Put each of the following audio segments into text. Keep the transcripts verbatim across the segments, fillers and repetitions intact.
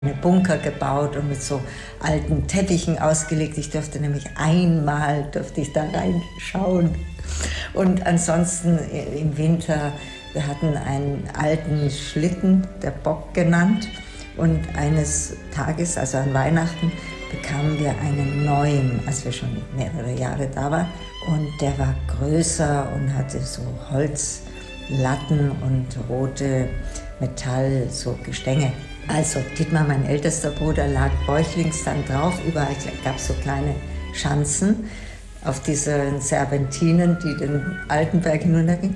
Eine Bunker gebaut und mit so alten Teppichen ausgelegt. Ich durfte nämlich einmal durfte ich da reinschauen. Und ansonsten im Winter, wir hatten einen alten Schlitten, der Bock genannt. Und eines Tages, also an Weihnachten, bekamen wir einen neuen, als wir schon mehrere Jahre da waren. Und der war größer und hatte so Holzlatten und rote Metall, so Gestänge. Also Dietmar, mein ältester Bruder, lag bäuchlings dann drauf. Überall gab es so kleine Schanzen auf diesen Serpentinen, die den Altenberg hinuntergingen.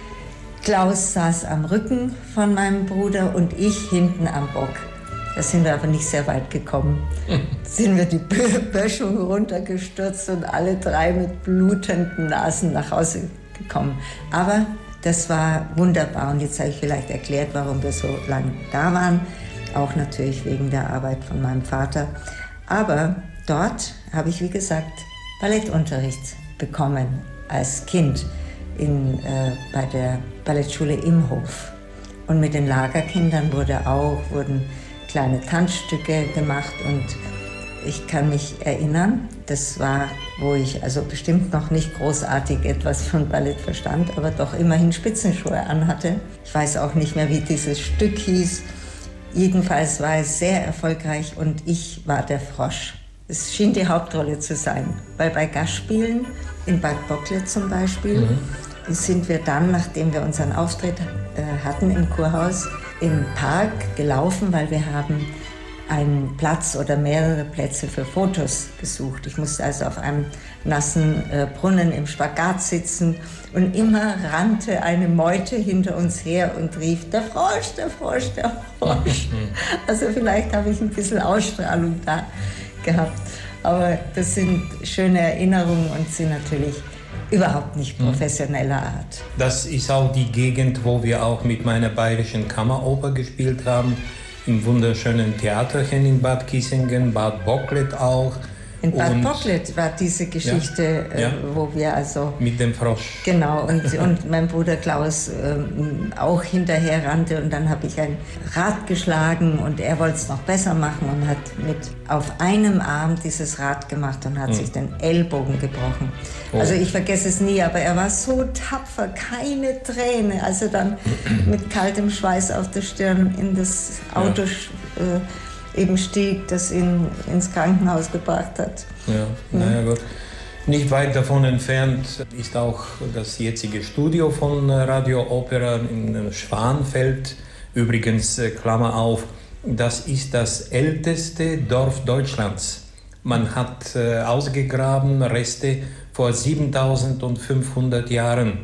Klaus saß am Rücken von meinem Bruder und ich hinten am Bock. Da sind wir aber nicht sehr weit gekommen. Sind wir die Böschung runtergestürzt und alle drei mit blutenden Nasen nach Hause gekommen. Aber das war wunderbar und jetzt habe ich vielleicht erklärt, warum wir so lange da waren. Auch natürlich wegen der Arbeit von meinem Vater. Aber dort habe ich, wie gesagt, Ballettunterricht bekommen als Kind in, äh, bei der Ballettschule Imhof. Und mit den Lagerkindern wurde auch, wurden kleine Tanzstücke gemacht und ich kann mich erinnern, das war, wo ich also bestimmt noch nicht großartig etwas von Ballett verstand, aber doch immerhin Spitzenschuhe anhatte. Ich weiß auch nicht mehr, wie dieses Stück hieß. Jedenfalls war es sehr erfolgreich und ich war der Frosch. Es schien die Hauptrolle zu sein, weil bei Gastspielen, in Bad Bocklet zum Beispiel, mhm. sind wir dann, nachdem wir unseren Auftritt äh, hatten im Kurhaus, im Park gelaufen, weil wir haben einen Platz oder mehrere Plätze für Fotos gesucht. Ich musste also auf einem nassen äh, Brunnen im Spagat sitzen und immer rannte eine Meute hinter uns her und rief, der Frosch, der Frosch, der Frosch. Also vielleicht habe ich ein bisschen Ausstrahlung da gehabt. Aber das sind schöne Erinnerungen und sind natürlich überhaupt nicht professioneller Art. Das ist auch die Gegend, wo wir auch mit meiner Bayerischen Kammeroper gespielt haben. Im wunderschönen Theaterchen in Bad Kissingen, Bad Bocklet auch. In Bad Bocklet war diese Geschichte, ja, ja. Äh, wo wir also... Mit dem Frosch. Genau, und, und mein Bruder Klaus ähm, auch hinterher rannte und dann habe ich ein Rad geschlagen und er wollte es noch besser machen und hat mit auf einem Arm dieses Rad gemacht und hat hm. sich den Ellbogen gebrochen. Oh. Also ich vergesse es nie, aber er war so tapfer, keine Träne, als er dann mit kaltem Schweiß auf der Stirn in das Auto... Ja. Äh, eben stieg, das ihn ins Krankenhaus gebracht hat. Ja, naja gut. Nicht weit davon entfernt ist auch das jetzige Studio von Radio Opera in Schwanfeld. Übrigens, Klammer auf, das ist das älteste Dorf Deutschlands. Man hat äh, ausgegraben Reste vor siebentausendfünfhundert Jahren.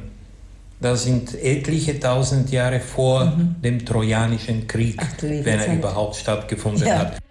Das sind etliche tausend Jahre vor mhm. dem Trojanischen Krieg, Ach, wenn er überhaupt stattgefunden ja. hat.